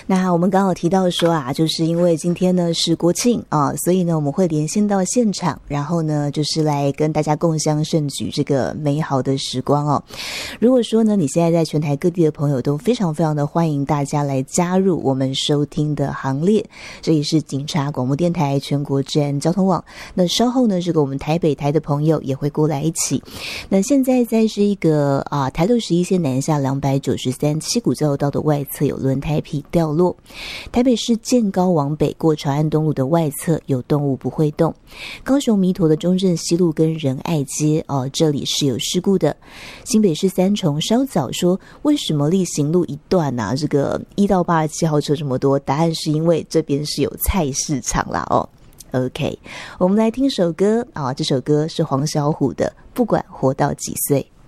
那我们刚好提到说啊，就是因为今天呢是国庆啊，所以呢我们会连线到现场，然后呢就是来跟大家共襄盛举这个美好的时光哦。如果说呢你现在在全台各地的朋友都非常非常的欢迎大家来加入我们收听的行列，这里是警察广播电台全国治安交通网。那稍后呢这个我们台北台的朋友也会过来一起。那现在在这一个台六11线南下293七股交流道的外侧有轮胎皮掉落，台北市建高往北过长安东路的外侧有动物不会动，高雄弥陀的中正西路跟仁爱街这里是有事故的。新北市三重稍早说为什么力行路一段啊这个1到87号车这么多，答案是因为这边是有菜市场啦OK， 我们来听首歌这首歌是黄小琥的不管活到几岁。